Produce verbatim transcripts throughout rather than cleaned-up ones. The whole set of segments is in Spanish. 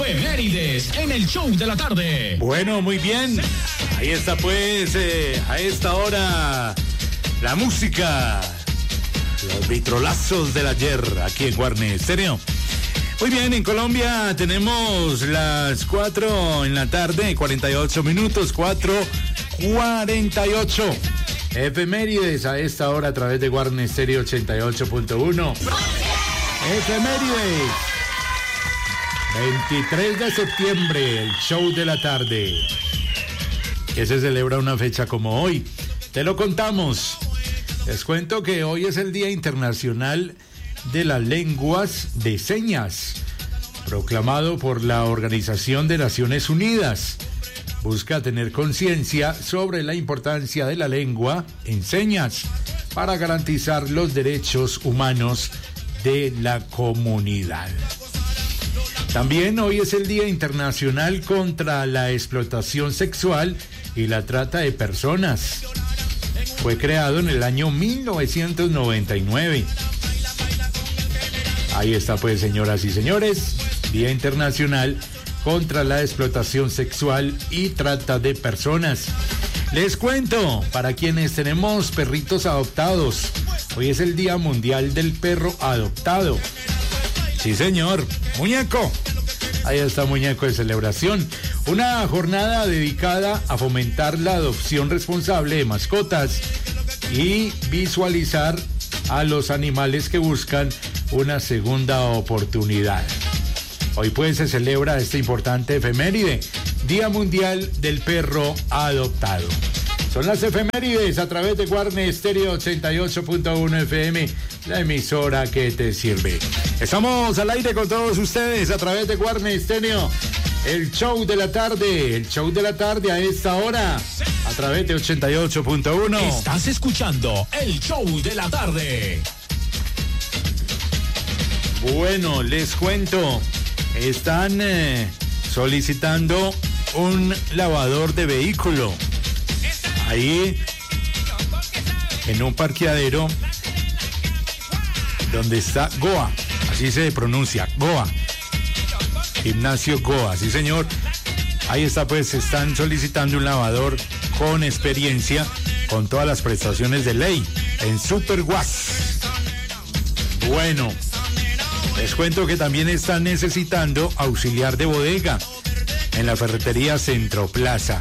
Efemérides en el show de la tarde. Bueno, muy bien. Ahí está pues, eh, a esta hora, la música, los vitrolazos del ayer aquí en Guarne Estéreo. Muy bien, en Colombia tenemos las cuatro en la tarde, cuarenta y ocho minutos, cuatro cuarenta y ocho. Efemérides a esta hora a través de Guarne Estéreo ochenta y ocho punto uno. Efemérides. veintitrés de septiembre, el show de la tarde. Que se celebra una fecha como hoy. Te lo contamos. Les cuento que hoy es el Día Internacional de las Lenguas de Señas, proclamado por la Organización de Naciones Unidas. Busca tener conciencia sobre la importancia de la lengua en señas para garantizar los derechos humanos de la comunidad. También hoy es el Día Internacional contra la Explotación Sexual y la Trata de Personas. Fue creado en el año mil novecientos noventa y nueve. Ahí está pues, señoras y señores, Día Internacional contra la Explotación Sexual y Trata de Personas. Les cuento, para quienes tenemos perritos adoptados, hoy es el Día Mundial del Perro Adoptado. Sí, señor, muñeco. Ahí está, muñeco de celebración. Una jornada dedicada a fomentar la adopción responsable de mascotas y visualizar a los animales que buscan una segunda oportunidad. Hoy pues se celebra este importante efeméride, Día Mundial del Perro Adoptado. Son las efemérides a través de Guarne Estéreo ochenta y ocho punto uno F M, la emisora que te sirve. Estamos al aire con todos ustedes a través de Guarne Estéreo, el show de la tarde, el show de la tarde a esta hora, a través de ochenta y ocho punto uno. Estás escuchando el show de la tarde. Bueno, les cuento, están eh, solicitando un lavador de vehículo. Ahí, en un parqueadero donde está Goa, así se pronuncia, Goa, Gimnasio Goa, sí señor. Ahí está pues, están solicitando un lavador con experiencia, con todas las prestaciones de ley, en Super Guas. Bueno, les cuento que también están necesitando auxiliar de bodega en la ferretería Centro Plaza.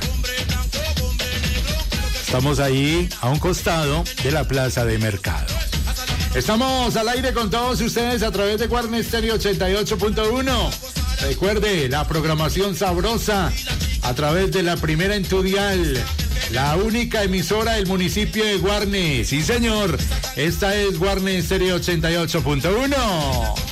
Estamos ahí a un costado de la plaza de mercado. Estamos al aire con todos ustedes a través de Guarne Estéreo ochenta y ocho punto uno. Recuerde, la programación sabrosa a través de la primera en tu dial, la única emisora del municipio de Guarne. Sí, señor, esta es Guarne Estéreo ochenta y ocho punto uno.